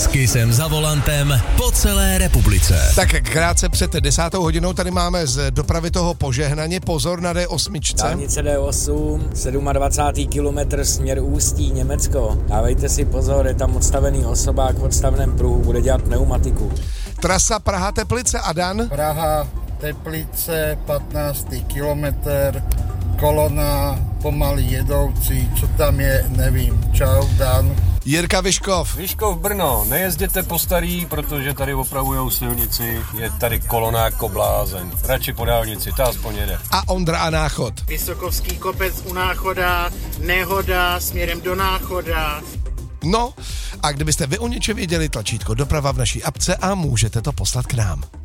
S Kissem za volantem po celé republice. Tak krátce před 10. hodinou tady máme z dopravy toho požehnaně. Pozor na D8. Dálnice D8, 27. kilometr směr Ústí, Německo. Dávejte si pozor, je tam odstavený osobák v odstavném pruhu, bude dělat pneumatiku. Trasa Praha-Teplice a Dan? Praha, Teplice, 15. kilometr, kolona, pomaly jedoucí, co tam je, nevím. Čau, Dan. Jirka Vyškov. Vyškov Brno, nejezděte po starý, protože tady opravujou silnici, je tady kolona jako blázen. Radši po dálnici, ta aspoň jede. A Ondra a Náchod. Vysokovský kopec u Náchoda, nehoda směrem do Náchoda. No, a kdybyste vy o něčem věděli, tlačítko doprava v naší apce a můžete to poslat k nám.